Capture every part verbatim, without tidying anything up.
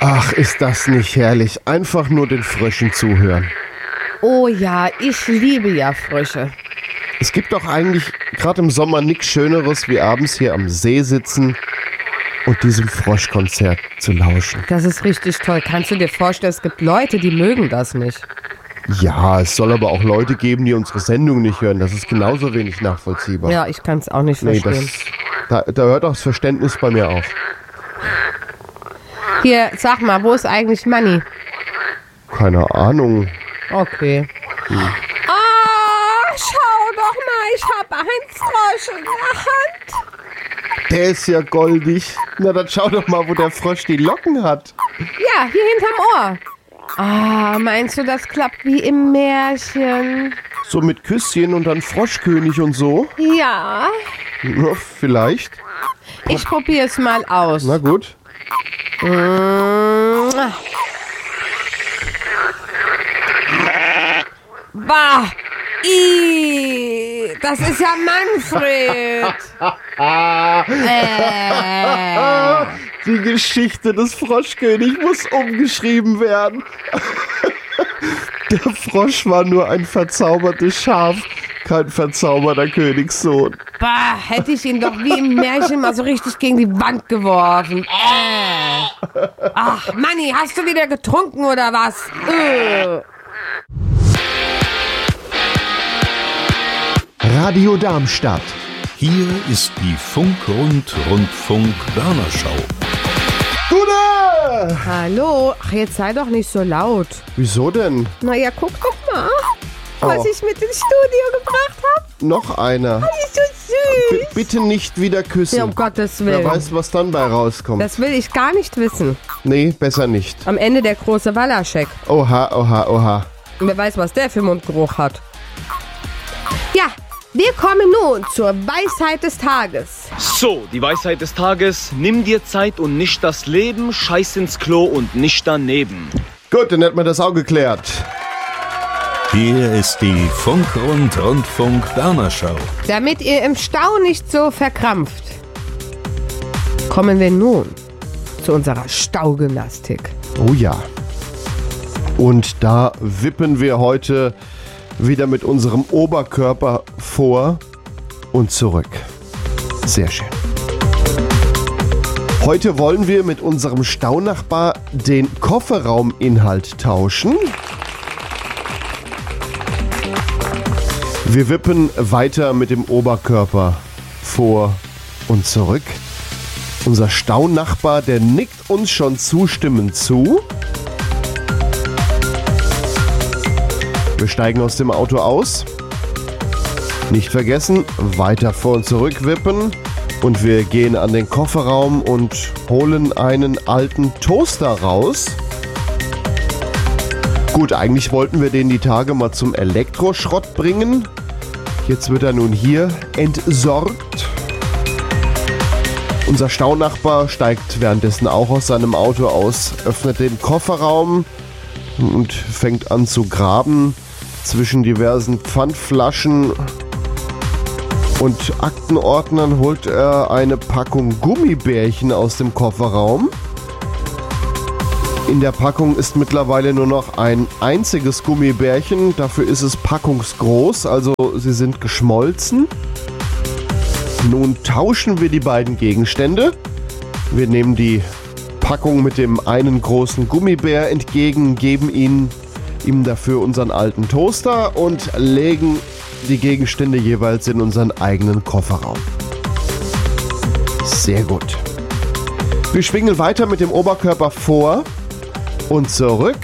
Ach, ist das nicht herrlich. Einfach nur den Fröschen zuhören. Oh ja, ich liebe ja Frösche. Es gibt doch eigentlich gerade im Sommer nichts Schöneres, wie abends hier am See sitzen und diesem Froschkonzert zu lauschen. Das ist richtig toll. Kannst du dir vorstellen, es gibt Leute, die mögen das nicht. Ja, es soll aber auch Leute geben, die unsere Sendung nicht hören. Das ist genauso wenig nachvollziehbar. Ja, ich kann es auch nicht Nee, verstehen. das, da, da hört auch das Verständnis bei mir auf. Hier, sag mal, wo ist eigentlich Manni? Keine Ahnung. Okay. Hm. Ah, schau doch mal, ich habe einen Frosch in der Hand. Der ist ja goldig. Na, dann schau doch mal, wo der Frosch die Locken hat. Ja, hier hinterm Ohr. Ah, meinst du, das klappt wie im Märchen? So mit Küsschen und dann Froschkönig und so? Ja. Ja, vielleicht. Ich probiere es mal aus. Na gut. Mmh. Bah! Ih, das ist ja Manfred! äh. Die Geschichte des Froschkönig muss umgeschrieben werden. Der Frosch war nur ein verzaubertes Schaf, kein verzauberter Königssohn. Bah, hätte ich ihn doch wie im Märchen mal so richtig gegen die Wand geworfen. Äh. Ach, Manni, hast du wieder getrunken oder was? Äh. Radio Darmstadt. Hier ist die Funk-Rund-Rundfunk-Börnerschau. Gute! Hallo, ach, jetzt sei doch nicht so laut. Wieso denn? Naja, guck doch mal, was Oh. ich mit ins Studio gebracht habe. Noch einer. Das ist so B- süß. bitte nicht wieder küssen. Ja, um Gottes Wer Willen. weiß, was dann bei rauskommt. Das will ich gar nicht wissen. Nee, besser nicht. Am Ende der große Wallaschek. Oha, oha, oha. Und wer weiß, was der für Mundgeruch hat. Ja, wir kommen nun zur Weisheit des Tages. So, die Weisheit des Tages. Nimm dir Zeit und nicht das Leben, scheiß ins Klo und nicht daneben. Gut, dann hätten wir das auch geklärt. Hier ist die Funk-Rund-Rundfunk-Börnerschau. Damit ihr im Stau nicht so verkrampft, kommen wir nun zu unserer Staugymnastik. Oh ja. Und da wippen wir heute wieder mit unserem Oberkörper vor und zurück. Sehr schön. Heute wollen wir mit unserem Staunachbar den Kofferrauminhalt tauschen. Wir wippen weiter mit dem Oberkörper vor und zurück. Unser Staunachbar, der nickt uns schon zustimmend zu. Wir steigen aus dem Auto aus. Nicht vergessen, weiter vor und zurück wippen. Und wir gehen an den Kofferraum und holen einen alten Toaster raus. Gut, eigentlich wollten wir den die Tage mal zum Elektroschrott bringen. Jetzt wird er nun hier entsorgt. Unser Staunachbar steigt währenddessen auch aus seinem Auto aus, öffnet den Kofferraum und fängt an zu graben zwischen diversen Pfandflaschen und Aktenordnern. Holt er eine Packung Gummibärchen aus dem Kofferraum. In der Packung ist mittlerweile nur noch ein einziges Gummibärchen. Dafür ist es packungsgroß, also sie sind geschmolzen. Nun tauschen wir die beiden Gegenstände. Wir nehmen die Packung mit dem einen großen Gummibär entgegen, geben ihn, ihm dafür unseren alten Toaster und legen die Gegenstände jeweils in unseren eigenen Kofferraum. Sehr gut. Wir schwingen weiter mit dem Oberkörper vor und zurück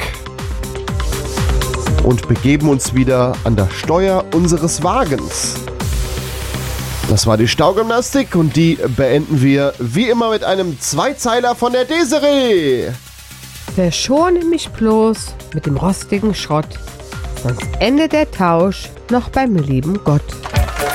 und begeben uns wieder an das Steuer unseres Wagens. Das war die Staugymnastik und die beenden wir wie immer mit einem Zweizeiler von der Desiree. Verschone mich bloß mit dem rostigen Schrott, sonst endet der Tausch noch beim lieben Gott.